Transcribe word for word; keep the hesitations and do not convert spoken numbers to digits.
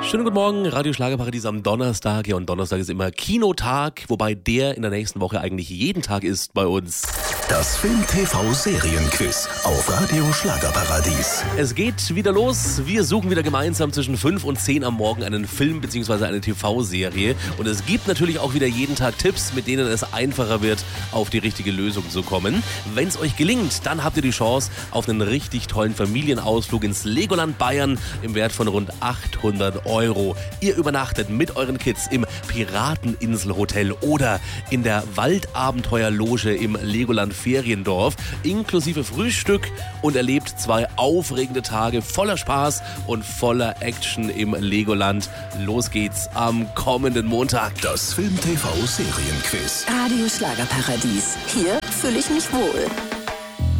Schönen guten Morgen, Radio Schlagerparadies am Donnerstag. Ja, und Donnerstag ist immer Kinotag, wobei der in der nächsten Woche eigentlich jeden Tag ist bei uns. Das Film-T V-Serienquiz auf Radio Schlagerparadies. Es geht wieder los. Wir suchen wieder gemeinsam zwischen fünf und zehn am Morgen einen Film bzw. eine T V-Serie. Und es gibt natürlich auch wieder jeden Tag Tipps, mit denen es einfacher wird, auf die richtige Lösung zu kommen. Wenn es euch gelingt, dann habt ihr die Chance auf einen richtig tollen Familienausflug ins Legoland Bayern im Wert von rund achthundert Euro. Ihr übernachtet mit euren Kids im Pirateninselhotel oder in der Waldabenteuerloge im Legoland Feriendorf, inklusive Frühstück, und erlebt zwei aufregende Tage voller Spaß und voller Action im Legoland. Los geht's am kommenden Montag. Das Film-T V-Serienquiz. Radio Schlagerparadies. Hier fühle ich mich wohl.